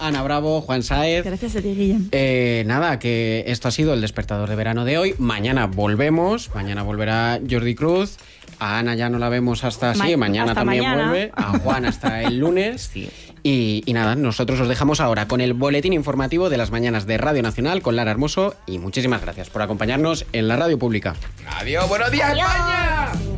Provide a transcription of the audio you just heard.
Ana Bravo, Juan Sáez. Gracias a ti, Guillem. Nada, que esto ha sido el despertador de verano de hoy. Mañana volvemos, mañana volverá Jordi Cruz. A Ana ya no la vemos hasta mañana hasta también mañana. vuelve. A Juan hasta el lunes. Sí. Y nada, nosotros os dejamos ahora con el boletín informativo de las mañanas de Radio Nacional con Lara Hermoso. Y muchísimas gracias por acompañarnos en la radio pública. Adiós, buenos días, España.